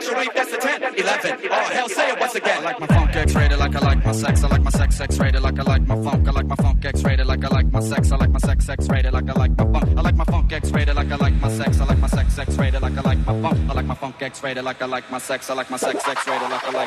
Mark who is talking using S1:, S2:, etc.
S1: believe that's a 10, 11. Oh, hell, say it once again. I like my funk X-rated like I like my sex. I like my sex X-rated like I like my funk. I like my funk X-rated like I like my sex. I like my sex X-rated like I like my funk. I like my funk X-rated like I like my sex. I like my sex X-rated like I like my funk. I like my funk X-rated like I like my sex. I like my sex X-rated like I like